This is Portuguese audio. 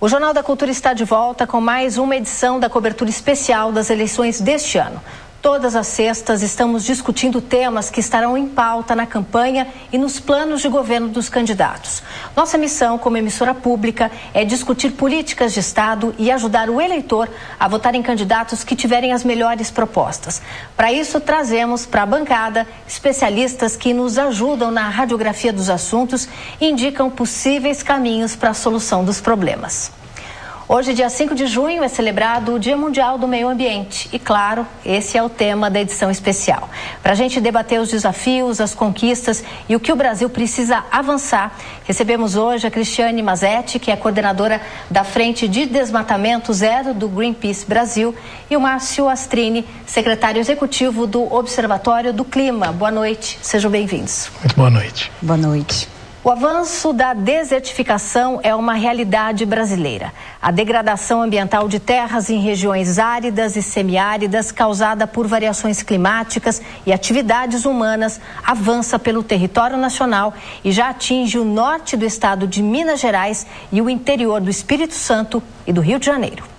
O Jornal da Cultura está de volta com mais uma edição da cobertura especial das eleições deste ano. Todas as sextas estamos discutindo temas que estarão em pauta na campanha e nos planos de governo dos candidatos. Nossa missão como emissora pública é discutir políticas de Estado e ajudar o eleitor a votar em candidatos que tiverem as melhores propostas. Para isso, trazemos para a bancada especialistas que nos ajudam na radiografia dos assuntos e indicam possíveis caminhos para a solução dos problemas. Hoje, dia 5 de junho, é celebrado o Dia Mundial do Meio Ambiente. E, claro, esse é o tema da edição especial. Para a gente debater os desafios, as conquistas e o que o Brasil precisa avançar, recebemos hoje a Cristiane Mazetti, que é coordenadora da Frente de Desmatamento Zero do Greenpeace Brasil, e o Márcio Astrini, secretário executivo do Observatório do Clima. Boa noite, sejam bem-vindos. Muito boa noite. Boa noite. O avanço da desertificação é uma realidade brasileira. A degradação ambiental de terras em regiões áridas e semiáridas, causada por variações climáticas e atividades humanas, avança pelo território nacional e já atinge o norte do estado de Minas Gerais e o interior do Espírito Santo e do Rio de Janeiro.